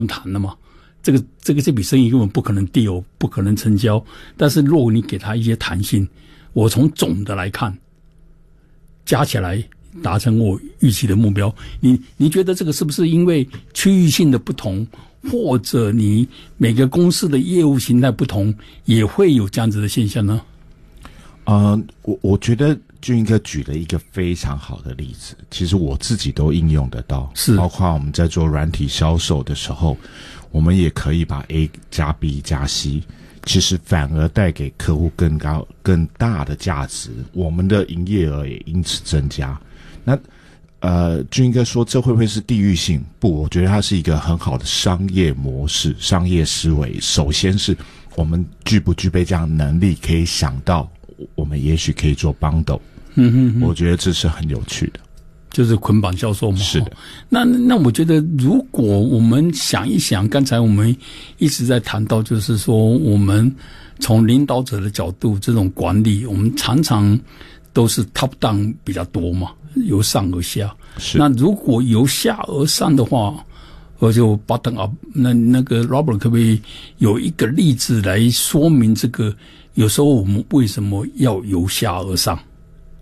谈了嘛。这笔生意根本不可能 deal， 不可能成交。但是如果你给他一些弹性，我从总的来看，加起来达成我预期的目标。你觉得这个是不是因为区域性的不同，或者你每个公司的业务形态不同，也会有这样子的现象呢？ 我觉得俊英哥举了一个非常好的例子，其实我自己都应用得到， 是包括我们在做软体销售的时候，我们也可以把 A 加 B 加 C， 其实反而带给客户更大的价值，我们的营业额也因此增加。那俊英哥说这会不会是地域性？不，我觉得它是一个很好的商业模式、商业思维。首先是我们具不具备这样的能力，可以想到我们也许可以做 bundle。我觉得这是很有趣的。 就是捆绑销售嘛。 是的。 那我觉得，如果我们想一想，刚才我们一直在谈到，就是说，我们从领导者的角度，这种管理，我们常常都是 top down 比较多嘛，由上而下。 是。 那如果由下而上的话，我就 bottom up。那个 Robert 可不可以有一个例子来说明这个？有时候我们为什么要由下而上？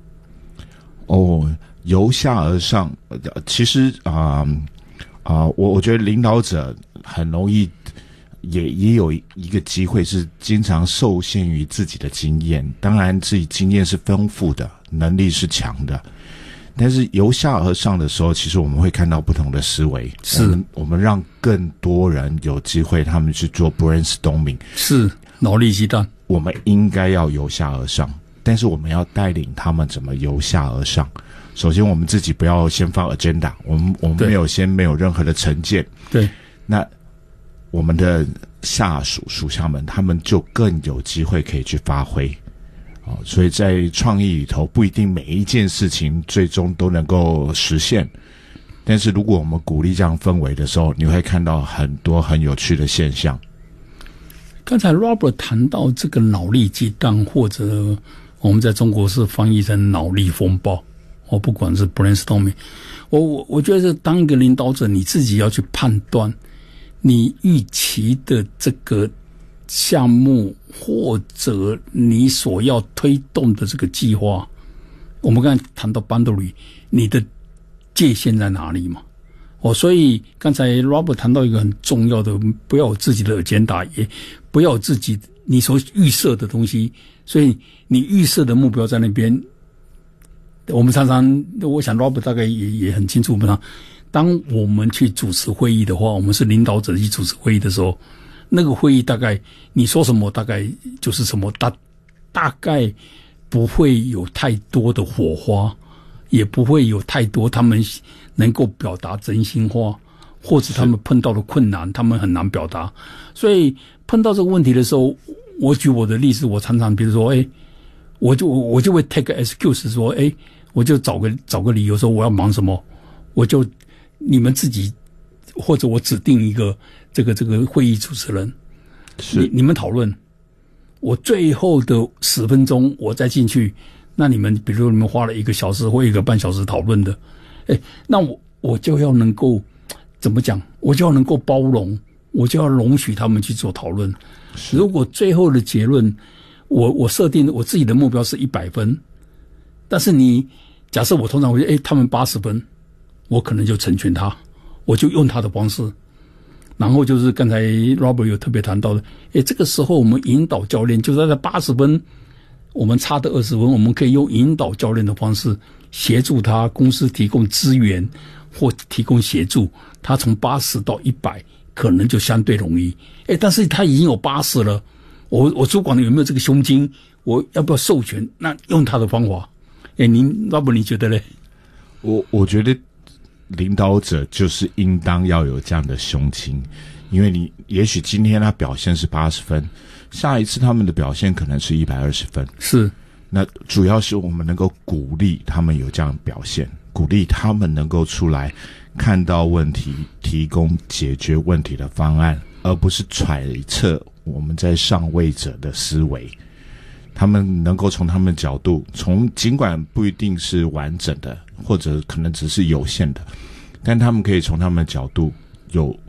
由下而上，其实我觉得领导者很容易也有一个机会是经常受限于自己的经验，当然自己经验是丰富的，能力是强的，但是由下而上的时候，其实我们会看到不同的思维， 是我们让更多人有机会他们去做 brainstorming， 是脑力激荡。 我们应该要由下而上，但是我们要带领他们怎么由下而上。首先我们自己不要先放 agenda， 我们没有任何的成见， 对， 那我们的属下们他们就更有机会可以去发挥。所以在创意里头不一定每一件事情最终都能够实现，但是如果我们鼓励这样氛围的时候，你会看到很多很有趣的现象。 刚才 Robert 谈到这个脑力激荡，或者我们在中国是翻译成脑力风暴，不管是 brainstorming， 我觉得当一个领导者，你自己要去判断你预期的这个项目，或者你所要推动的这个计划，我们刚才谈到 boundary， 你的界限在哪里嘛？所以刚才 Robert 谈到一个很重要的，不要有自己的agenda，也不要有自己你所预设的东西，所以你预设的目标在那边。我们常常，我想 Robert 大概也很清楚，当我们去主持会议的话，我们是领导者去主持会议的时候，那个会议大概你说什么大概就是什么，大概不会有太多的火花，也不会有太多他们能够表达真心话，或者他们碰到的困难他们很难表达。所以碰到这个问题的时候，我举我的例子，我常常比如说我就会 take a excuse 说我就找个理由说我要忙什么，我就你们自己或者我指定一个这个会议主持人，你们讨论，我最后的10分钟我再进去。那你们比如说你们花了1个小时或1个半小时讨论的，那我就要能够怎么讲？我就要能够包容，我就要容许他们去做讨论。如果最后的结论，我设定我自己的目标是100分，但是你假设我通常会他们80分，我可能就成全他，我就用他的方式。然后就是刚才 Robert 有特别谈到的，这个时候我们引导教练就在80分，我们差的20分，我们可以用引导教练的方式协助他，公司提供资源或提供协助，他从80到100可能就相对容易。但是他已经有80了，我主管有没有这个胸襟？我要不要授权？那用他的方法。Robert 你觉得呢？ 我觉得领导者就是应当要有这样的胸襟，因为你也许今天他表现是80分，下一次他们的表现可能是120分。 是， 那主要是我们能够鼓励他们有这样的表现，鼓励他们能够出来看到问题，提供解决问题的方案，而不是揣测我们在上位者的思维。他们能够从他们的角度，尽管不一定是完整的，或者可能只是有限的，但他们可以从他们的角度有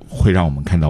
会让我们看到